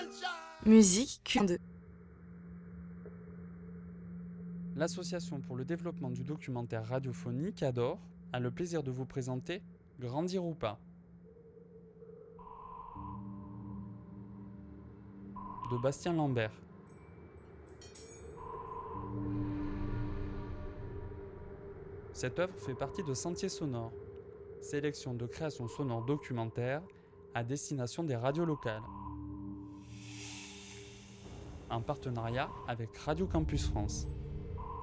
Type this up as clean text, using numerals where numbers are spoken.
Musique Q2. L'Association pour le développement du documentaire radiophonique ADOR a le plaisir de vous présenter Grandir ou pas de Bastien Lambert. Cette œuvre fait partie de Sentiers sonores, sélection de créations sonores documentaires à destination des radios locales. Un partenariat avec Radio Campus France.